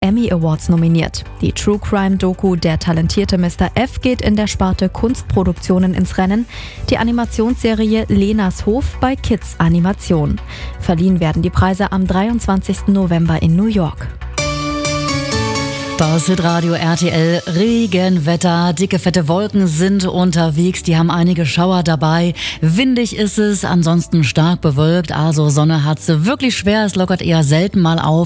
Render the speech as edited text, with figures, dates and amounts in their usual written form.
Emmy Awards nominiert. Die True Crime Doku Der talentierte Mr. F geht in der Sparte Kunstproduktionen ins Rennen. Die Animationsserie Lenas Hof bei Kids Animation. Verliehen werden die Preise am 23. November in New York. Das Hitradio RTL, Regenwetter, dicke fette Wolken sind unterwegs, die haben einige Schauer dabei. Windig ist es, ansonsten stark bewölkt, also Sonne hat's wirklich schwer, es lockert eher selten mal auf.